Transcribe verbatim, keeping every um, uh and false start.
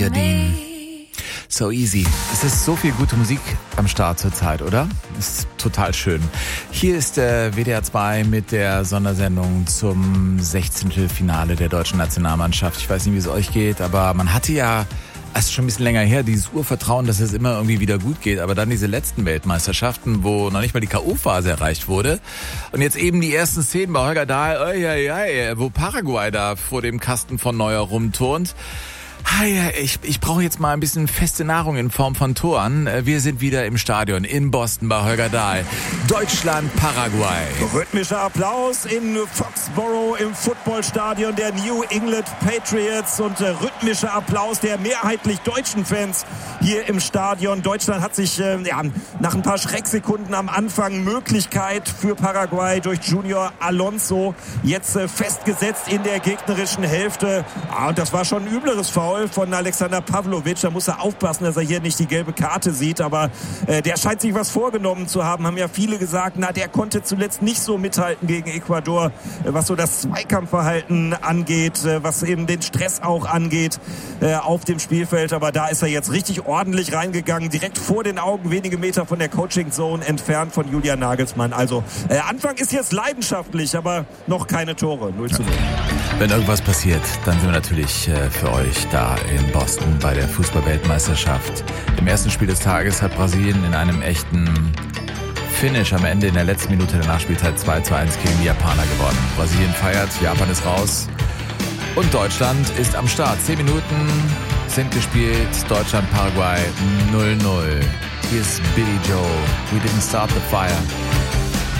Julia Dean. So easy. Es ist so viel gute Musik am Start zurzeit, oder? Ist total schön. Hier ist der W D R zwei mit der Sondersendung zum Sechzehntelfinale der deutschen Nationalmannschaft. Ich weiß nicht, wie es euch geht, aber man hatte ja, es ist schon ein bisschen länger her, dieses Urvertrauen, dass es immer irgendwie wieder gut geht. Aber dann diese letzten Weltmeisterschaften, wo noch nicht mal die K O-Phase erreicht wurde. Und jetzt eben die ersten Szenen bei Holger Dahl, oi, oi, oi, wo Paraguay da vor dem Kasten von Neuer rumturnt. Ich, ich brauche jetzt mal ein bisschen feste Nahrung in Form von Toren. Wir sind wieder im Stadion in Boston bei Holger Dahl. Deutschland, Paraguay. Rhythmischer Applaus in Foxborough im Footballstadion der New England Patriots und äh, rhythmischer Applaus der mehrheitlich deutschen Fans hier im Stadion. Deutschland hat sich äh, ja, nach ein paar Schrecksekunden am Anfang Möglichkeit für Paraguay durch Junior Alonso jetzt äh, festgesetzt in der gegnerischen Hälfte. Ah, und das war schon ein übleres Foul von Alexander Pavlovic. Da muss er aufpassen, dass er hier nicht die gelbe Karte sieht. Aber äh, der scheint sich was vorgenommen zu haben. Haben ja viele gesagt, na, der konnte zuletzt nicht so mithalten gegen Ecuador, äh, was so das Zweikampfverhalten angeht, äh, was eben den Stress auch angeht äh, auf dem Spielfeld. Aber da ist er jetzt richtig ordentlich reingegangen, direkt vor den Augen, wenige Meter von der Coaching Zone entfernt von Julian Nagelsmann. Also äh, Anfang ist jetzt leidenschaftlich, aber noch keine Tore. null zu null. Wenn irgendwas passiert, dann sind wir natürlich äh, für euch da in Boston bei der Fußball-Weltmeisterschaft. Im ersten Spiel des Tages hat Brasilien in einem echten Finish am Ende in der letzten Minute der Nachspielzeit zwei zu eins gegen die Japaner gewonnen. Brasilien feiert, Japan ist raus und Deutschland ist am Start. Zehn Minuten sind gespielt, Deutschland, Paraguay null null. Hier ist Billy Joe, We Didn't Start the Fire.